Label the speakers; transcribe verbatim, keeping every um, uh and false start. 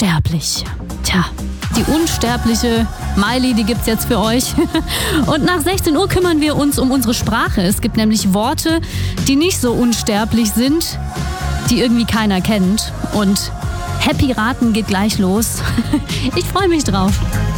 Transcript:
Speaker 1: unsterblich. Tja, die unsterbliche Miley, die gibt's jetzt für euch. Und nach sechzehn Uhr kümmern wir uns um unsere Sprache. Es gibt nämlich Worte, die nicht so unsterblich sind, die irgendwie keiner kennt. Und Happy Raten geht gleich los. Ich freue mich drauf.